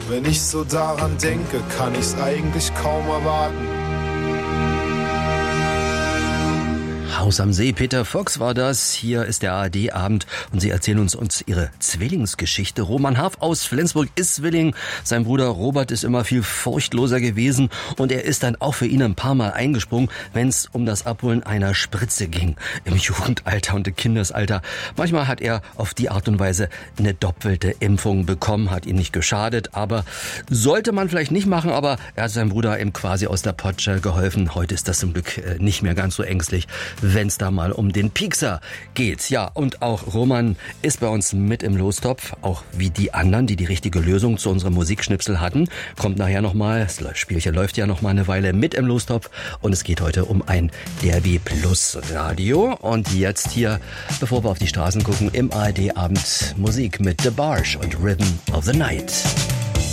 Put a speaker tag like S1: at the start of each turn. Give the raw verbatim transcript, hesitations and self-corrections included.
S1: Wenn ich so daran denke, kann ich's eigentlich kaum erwarten.
S2: Haus am See, Peter Fox war das. Hier ist der A R D-Abend und Sie erzählen uns, uns ihre Zwillingsgeschichte. Roman Harf aus Flensburg ist Zwilling. Sein Bruder Robert ist immer viel furchtloser gewesen und er ist dann auch für ihn ein paar Mal eingesprungen, wenn es um das Abholen einer Spritze ging. Im Jugendalter und im Kindesalter. Manchmal hat er auf die Art und Weise eine doppelte Impfung bekommen, hat ihm nicht geschadet, aber sollte man vielleicht nicht machen, aber er hat seinem Bruder eben quasi aus der Potsche geholfen. Heute ist das zum Glück nicht mehr ganz so ängstlich, wenn es da mal um den Piekser geht. Ja, und auch Roman ist bei uns mit im Lostopf, auch wie die anderen, die die richtige Lösung zu unserem Musikschnipsel hatten. Kommt nachher nochmal, das Spielchen läuft ja noch mal eine Weile mit im Lostopf und es geht heute um ein Derby Plus Radio. Und jetzt hier, bevor wir auf die Straßen gucken, im A R D-Abend Musik mit The Barge und Rhythm of the Night.